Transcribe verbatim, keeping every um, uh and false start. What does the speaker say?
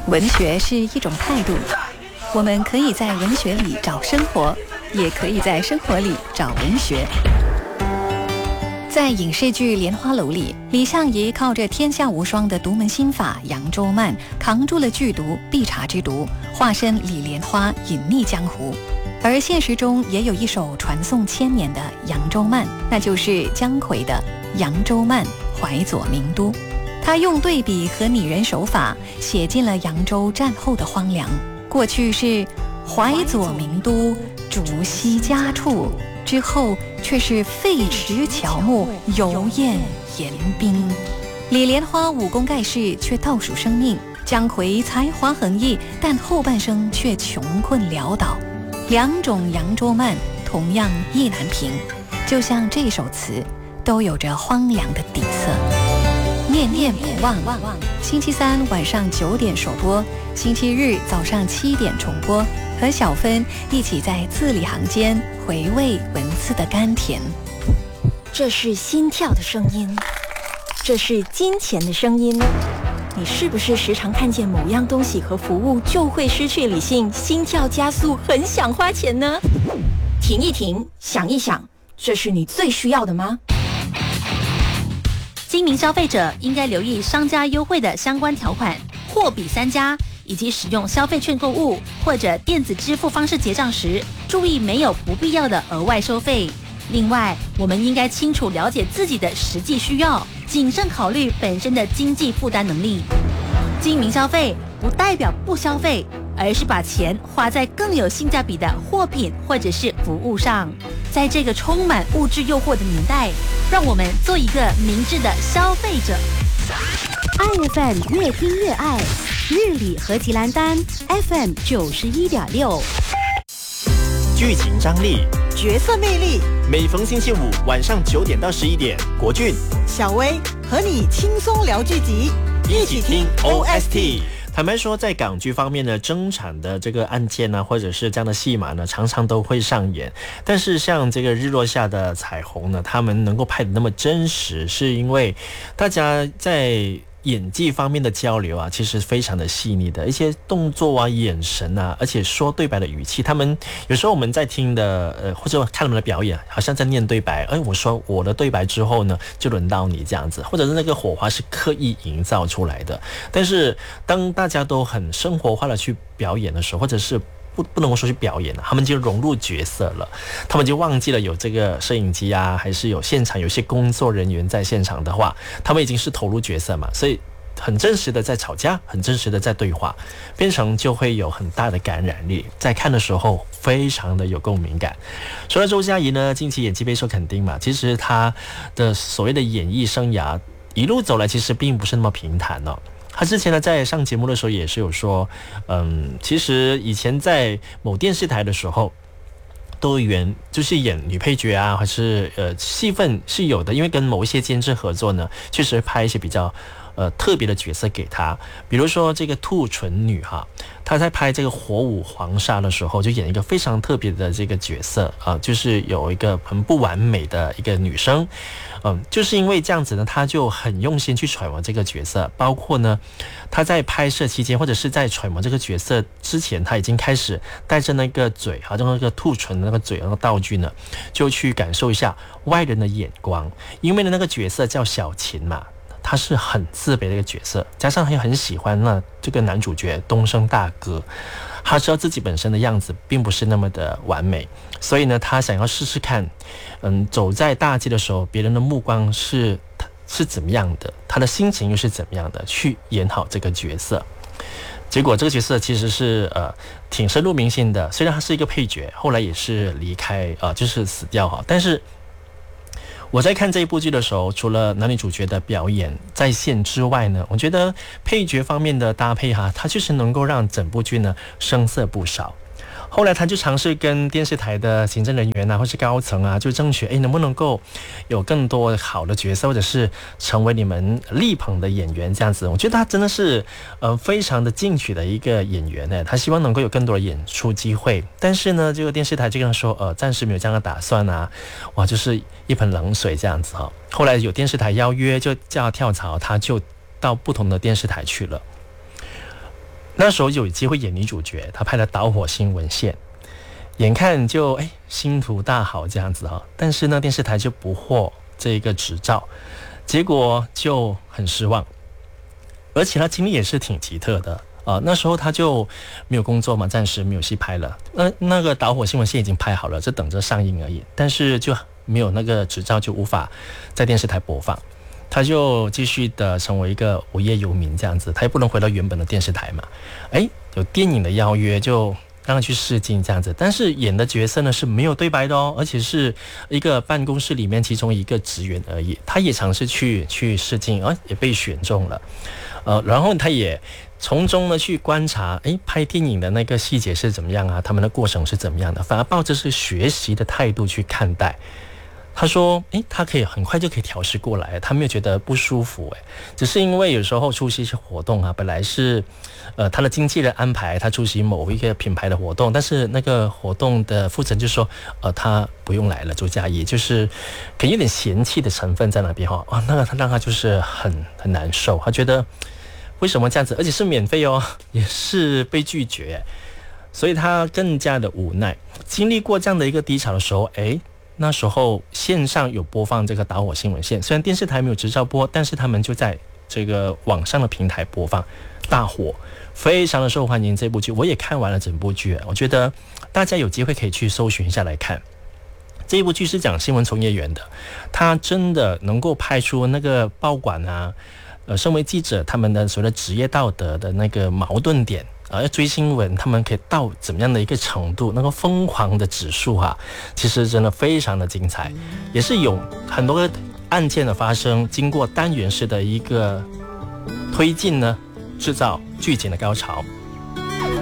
文学是一种态度，我们可以在文学里找生活，也可以在生活里找文学。在影视剧《莲花楼》里，李相夷靠着天下无双的独门心法扬州慢，扛住了剧毒必察之毒，化身李莲花隐匿江湖。而现实中也有一首传颂千年的扬州慢，那就是姜夔的《扬州慢·淮左名都》。他用对比和拟人手法写尽了扬州战后的荒凉。过去是淮左名都，竹溪家处，之后却是废池乔木，油砚盐冰。李莲花武功盖世，却倒数生命；姜夔才华横溢，但后半生却穷困潦倒。两种扬州慢同样意难平，就像这首词都有着荒凉的底色。念念不忘，星期三晚上九点首播，星期日早上七点重播，和小芬一起在字里行间回味文字的甘甜。 这是心跳的声音，这是金钱的声音。你是不是时常看见某样东西和服务就会失去理性，心跳加速，很想花钱呢？停一停，想一想，这是你最需要的吗？ 精明消费者应该留意商家优惠的相关条款，货比三家，以及使用消费券购物或者电子支付方式结账时，注意没有不必要的额外收费。另外，我们应该清楚了解自己的实际需要，谨慎考虑本身的经济负担能力。精明消费不代表不消费，而是把钱花在更有性价比的货品或者是服务上。在这个充满物质诱惑的年代，让我们做一个明智的消费者。 爱 F M 越听越爱，日理和吉兰丹 F M 九十一点六。 剧情张力， 角色魅力， 每逢星期五晚上九点到十一点，国俊、 小薇和你轻松聊剧集，一起听 O S T。 坦白说，在港剧方面呢，争产的这个案件呢，或者是这样的戏码呢，常常都会上演。但是像这个日落下的彩虹呢，他们能够拍得那么真实，是因为大家在演技方面的交流啊，其实非常的细腻的，一些动作啊、眼神啊，而且说对白的语气，他们有时候我们在听的，呃，或者看他们的表演，好像在念对白。哎，我说我的对白之后呢，就轮到你这样子，或者是那个火花是刻意营造出来的。但是当大家都很生活化的去表演的时候，或者是不不能够说去表演了，他们就融入角色了，他们就忘记了有这个摄影机啊，还是有现场有些工作人员在现场的话，他们已经是投入角色嘛，所以很真实的在吵架，很真实的在对话，变成就会有很大的感染力，在看的时候非常的有共鸣感。除了周佳怡呢，近期演技备受肯定嘛，其实她的所谓的演艺生涯一路走来，其实并不是那么平坦哦。他之前呢，在上节目的时候也是有说，嗯，其实以前在某电视台的时候，都演就是演女配角啊，还是呃戏份是有的，因为跟某一些监制合作呢，确实拍一些比较呃特别的角色给他，比如说这个兔唇女哈，她在拍这个火舞黄沙的时候，就演一个非常特别的这个角色啊、呃，就是有一个很不完美的一个女生。嗯，就是因为这样子呢，他就很用心去揣摩这个角色，包括呢，他在拍摄期间或者是在揣摩这个角色之前，他已经开始带着那个嘴，好像那个兔唇的那个嘴那个道具呢，就去感受一下外人的眼光，因为呢那个角色叫小琴嘛。他是很自卑的一个角色，加上他又很喜欢那这个男主角东升大哥，他知道自己本身的样子并不是那么的完美，所以呢，他想要试试看，嗯，走在大街的时候，别人的目光是是怎么样的，他的心情又是怎么样的，去演好这个角色。结果这个角色其实是呃挺深入民心的，虽然他是一个配角，后来也是离开啊、呃，就是死掉哈，但是。我在看这一部剧的时候，除了男女主角的表演在线之外呢，我觉得配角方面的搭配哈，它确实能够让整部剧呢生色不少。后来他就尝试跟电视台的行政人员啊，或是高层啊，就争取，哎，能不能够有更多好的角色，或者是成为你们力捧的演员这样子。我觉得他真的是呃非常的进取的一个演员呢，他希望能够有更多的演出机会。但是呢，这个电视台就跟他说，呃，暂时没有这样的打算啊，哇，就是一盆冷水这样子哈。后来有电视台邀约，就叫他跳槽，他就到不同的电视台去了。 那时候有机会演女主角，他拍了导火新闻线，眼看就哎星途大好这样子哈，但是呢电视台就不获这个执照，结果就很失望。而且他经历也是挺奇特的啊、呃，那时候他就没有工作嘛，暂时没有戏拍了。那那个导火新闻线已经拍好了，就等着上映而已，但是就没有那个执照，就无法在电视台播放。他就继续的成为一个无业游民这样子，他也不能回到原本的电视台嘛。哎，有电影的邀约就让他去试镜这样子，但是演的角色呢是没有对白的哦，而且是一个办公室里面其中一个职员而已。他也尝试去去试镜，而、哦、也被选中了。呃，然后他也从中呢去观察，哎，拍电影的那个细节是怎么样啊？他们的过程是怎么样的？反而抱着是学习的态度去看待。他说，哎，他可以很快就可以调试过来，他没有觉得不舒服，哎，只是因为有时候出席一些活动啊，本来是，呃，他的经纪人安排他出席某一个品牌的活动，但是那个活动的负责人就说，呃，他不用来了，周嘉怡，就是可能有点嫌弃的成分在那边哈，啊，那个他让他就是很很难受，他觉得为什么这样子，而且是免费哦，也是被拒绝，所以他更加的无奈。经历过这样的一个低潮的时候，哎。那时候线上有播放这个导火新闻线，虽然电视台没有执照播，但是他们就在这个网上的平台播放，大火，非常的受欢迎。这部剧我也看完了整部剧，我觉得大家有机会可以去搜寻一下来看。这一部剧是讲新闻从业员的，他真的能够拍出那个报馆啊，呃，身为记者他们的所谓的职业道德的那个矛盾点。啊，要追新闻，他们可以到怎么样的一个程度？那个疯狂的指数啊，其实真的非常的精彩，也是有很多个案件的发生，经过单元式的一个推进呢，制造剧情的高潮。